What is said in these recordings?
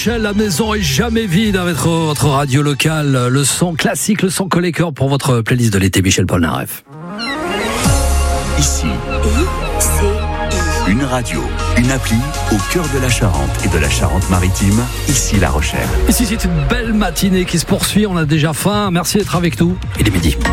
La maison est jamais vide avec votre radio locale. Le son classique, le son collector pour votre playlist de l'été, Michel Polnareff. Ici, une radio, une appli au cœur de la Charente et de la Charente-Maritime. Ici La Rochelle. Ici, c'est une belle matinée qui se poursuit. On a déjà faim. Merci d'être avec nous. Il est midi.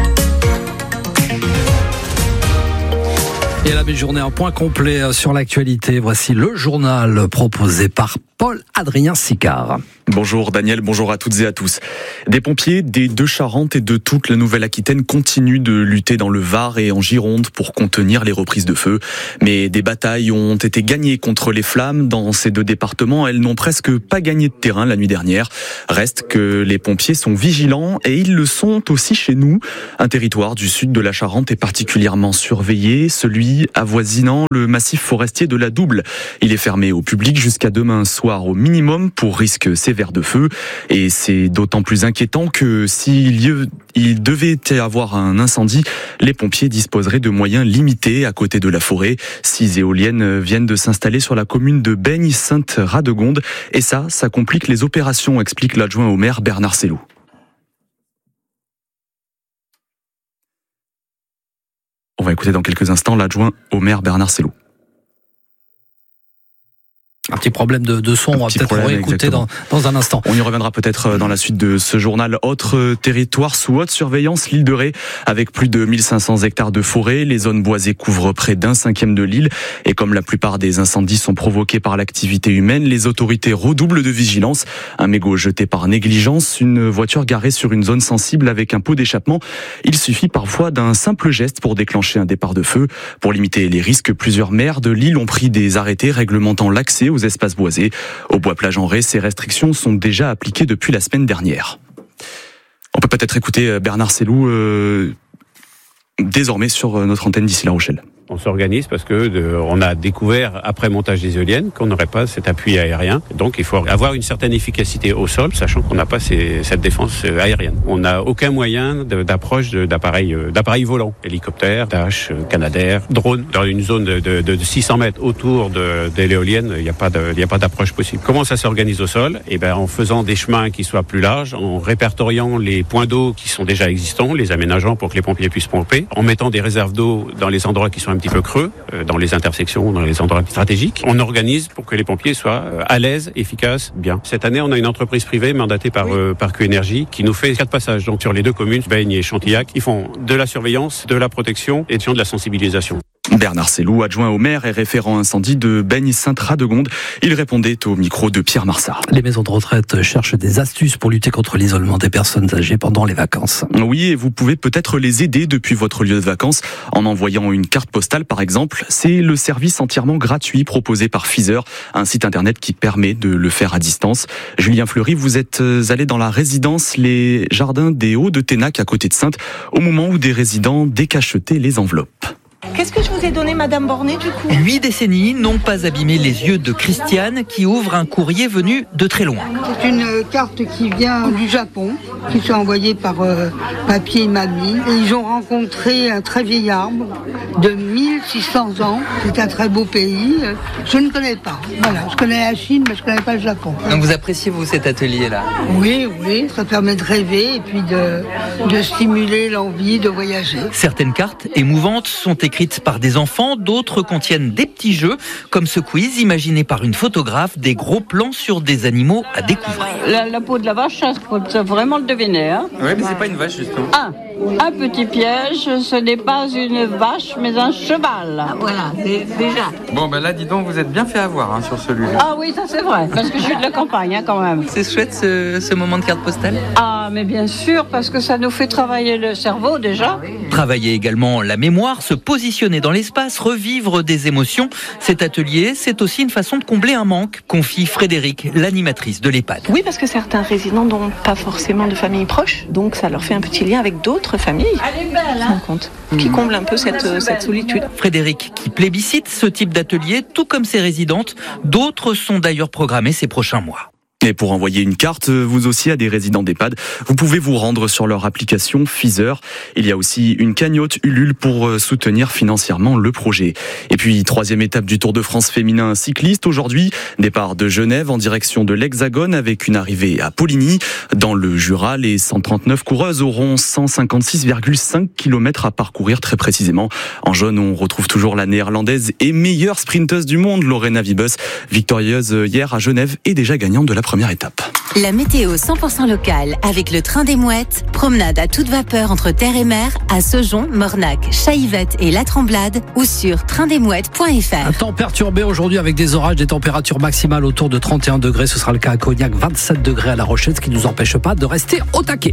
Et à la mi-journée, un point complet sur l'actualité. Voici le journal proposé par Paul-Adrien Sicard. Bonjour Daniel, bonjour à toutes et à tous. Des pompiers des deux Charentes et de toute la Nouvelle-Aquitaine continuent de lutter dans le Var et en Gironde pour contenir les reprises de feu. Mais des batailles ont été gagnées contre les flammes dans ces deux départements. Elles n'ont presque pas gagné de terrain la nuit dernière. Reste que les pompiers sont vigilants et ils le sont aussi chez nous. Un territoire du sud de la Charente est particulièrement surveillé, celui avoisinant le massif forestier de la Double. Il est fermé au public jusqu'à demain soir au minimum pour risque sévère de feu. Et c'est d'autant plus inquiétant que s'il devait y avoir un incendie, les pompiers disposeraient de moyens limités à côté de la forêt. 6 éoliennes viennent de s'installer sur la commune de Beigne-Sainte-Radegonde. Et ça complique les opérations, explique l'adjoint au maire Bernard Sellou. On va écouter dans quelques instants l'adjoint au maire Bernard Sellou. Un petit problème de son, on va peut-être réécouter dans un instant. On y reviendra peut-être dans la suite de ce journal. Autre territoire sous haute surveillance, l'île de Ré, avec plus de 1500 hectares de forêt. Les zones boisées couvrent près d'1/5 de l'île. Et comme la plupart des incendies sont provoqués par l'activité humaine, les autorités redoublent de vigilance. Un mégot jeté par négligence, une voiture garée sur une zone sensible avec un pot d'échappement. Il suffit parfois d'un simple geste pour déclencher un départ de feu. Pour limiter les risques, plusieurs maires de l'île ont pris des arrêtés réglementant l'accès aux espaces boisés. Au Bois-Plage en Ré, ces restrictions sont déjà appliquées depuis la semaine dernière. On peut peut-être écouter Bernard Sellou désormais sur notre antenne d'ici La Rochelle. On s'organise parce que on a découvert après montage des éoliennes qu'on n'aurait pas cet appui aérien. Donc il faut avoir une certaine efficacité au sol, sachant qu'on n'a pas cette défense aérienne. On n'a aucun moyen d'approche d'appareils volants, hélicoptères, Dash, Canadair, drones. Dans une zone de 600 mètres autour de l'éolienne, il n'y a pas d'approche possible. Comment ça s'organise au sol ? En faisant des chemins qui soient plus larges, en répertoriant les points d'eau qui sont déjà existants, les aménageant pour que les pompiers puissent pomper, en mettant des réserves d'eau dans les endroits qui sont un petit peu creux, dans les intersections, dans les endroits stratégiques. On organise pour que les pompiers soient à l'aise, efficaces, bien. Cette année, on a une entreprise privée mandatée par Q-Énergie qui nous fait 4 passages. Donc sur les 2 communes, Beigne et Chantillac, ils font de la surveillance, de la protection et de la sensibilisation. Bernard Sellou, adjoint au maire et référent incendie de Beigne-Sainte-Radegonde. Il répondait au micro de Pierre Marsard. Les maisons de retraite cherchent des astuces pour lutter contre l'isolement des personnes âgées pendant les vacances. Oui, et vous pouvez peut-être les aider depuis votre lieu de vacances en envoyant une carte postale par exemple. C'est le service entièrement gratuit proposé par Feezer, un site internet qui permet de le faire à distance. Julien Fleury, vous êtes allé dans la résidence Les Jardins des Hauts de Ténac à côté de Saintes au moment où des résidents décachetaient les enveloppes. Qu'est-ce que je vous ai donné, Madame Bornet, du coup ? 8 décennies n'ont pas abîmé les yeux de Christiane qui ouvre un courrier venu de très loin. C'est une carte qui vient du Japon, qui sont envoyée par papy et mamie. Et ils ont rencontré un très vieil arbre de 1600 ans. C'est un très beau pays. Je ne connais pas. Voilà, je connais la Chine, mais je ne connais pas le Japon. Donc vous appréciez, vous, cet atelier-là ? Oui, ça permet de rêver et puis de stimuler l'envie de voyager. Certaines cartes émouvantes sont écrites par des enfants, d'autres contiennent des petits jeux, comme ce quiz imaginé par une photographe, des gros plans sur des animaux à découvrir. La peau de la vache, ça faut vraiment le deviner. Hein. Oui, mais c'est pas une vache, justement. Un petit piège, ce n'est pas une vache, mais un cheval. Voilà, déjà. Bon, là, dis donc, vous êtes bien fait avoir sur celui-là. Ah oui, ça c'est vrai, parce que je suis de la campagne quand même. C'est chouette ce moment de carte postale ? Ah, mais bien sûr, parce que ça nous fait travailler le cerveau déjà. Travailler également la mémoire, se positionner dans l'espace, revivre des émotions. Cet atelier, c'est aussi une façon de combler un manque, confie Frédéric, l'animatrice de l'EHPAD. Oui, parce que certains résidents n'ont pas forcément de famille proche, donc ça leur fait un petit lien avec d'autres familles. Elle est belle, hein ? Compte, qui comble un peu cette solitude. Frédéric qui plébiscite ce type d'atelier, tout comme ses résidentes. D'autres sont d'ailleurs programmés ces prochains mois. Et pour envoyer une carte, vous aussi, à des résidents d'EHPAD, vous pouvez vous rendre sur leur application Feezer. Il y a aussi une cagnotte Ulule pour soutenir financièrement le projet. Et puis, 3e étape du Tour de France féminin cycliste. Aujourd'hui, départ de Genève en direction de l'Hexagone avec une arrivée à Poligny. Dans le Jura, les 139 coureuses auront 156,5 km à parcourir très précisément. En jaune, on retrouve toujours la néerlandaise et meilleure sprinteuse du monde, Lorena Wiebes, victorieuse hier à Genève et déjà gagnante de la première étape. La météo 100% locale avec le train des mouettes. Promenade à toute vapeur entre terre et mer à Saujon, Mornac, Chaillevette et La Tremblade ou sur traindesmouettes.fr. Un temps perturbé aujourd'hui avec des orages, des températures maximales autour de 31 degrés. Ce sera le cas à Cognac, 27 degrés à La Rochelle, ce qui ne nous empêche pas de rester au taquet.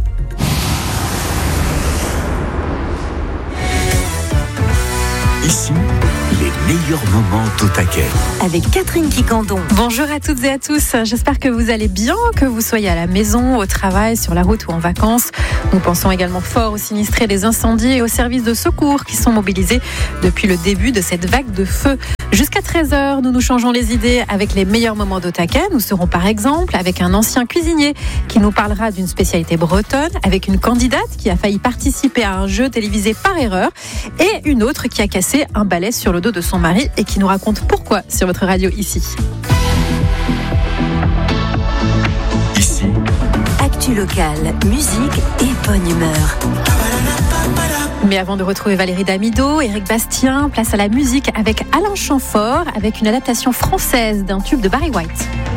Ici, les meilleurs moments au taquet. Avec Catherine Quicandon. Bonjour à toutes et à tous. J'espère que vous allez bien, que vous soyez à la maison, au travail, sur la route ou en vacances. Nous pensons également fort aux sinistrés des incendies et aux services de secours qui sont mobilisés depuis le début de cette vague de feu. Jusqu'à 13h, nous nous changeons les idées avec les meilleurs moments d'Otaquet. Nous serons par exemple avec un ancien cuisinier qui nous parlera d'une spécialité bretonne, avec une candidate qui a failli participer à un jeu télévisé par erreur et une autre qui a cassé un balai sur le dos de son mari et qui nous raconte pourquoi sur votre radio ici. Ici, actu locale, musique et bonne humeur. Mais avant de retrouver Valérie Damido, Éric Bastien, place à la musique avec Alain Chamfort, avec une adaptation française d'un tube de Barry White.